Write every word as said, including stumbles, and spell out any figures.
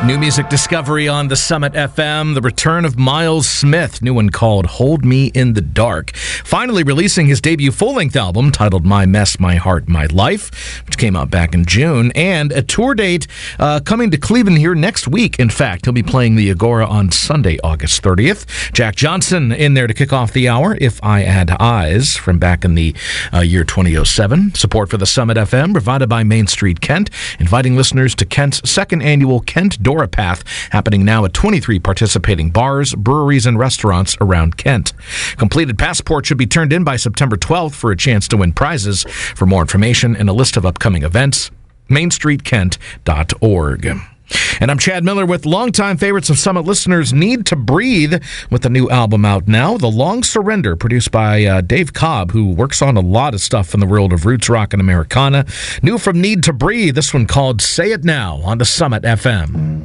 New music discovery on the Summit F M. The return of Miles Smith, new one called Hold Me in the Dark. Finally releasing his debut full-length album titled My Mess, My Heart, My Life, which came out back in June. And a tour date uh, coming to Cleveland here next week. In fact, he'll be playing the Agora on Sunday, August thirtieth. Jack Johnson in there to kick off the hour, If I Had Eyes, from back in the uh, year twenty oh seven. Support for the Summit F M provided by Main Street Kent, inviting listeners to Kent's second annual Kent Dora Path, happening now at twenty-three participating bars, breweries, and restaurants around Kent. Completed passports should be turned in by September twelfth for a chance to win prizes. For more information and a list of upcoming events, main street kent dot org. And I'm Chad Miller with longtime favorites of Summit listeners, Need to Breathe, with the new album out now, The Long Surrender, produced by uh, Dave Cobb, who works on a lot of stuff in the world of roots rock and Americana. New from Need to Breathe, this one called Say It Now on the Summit F M.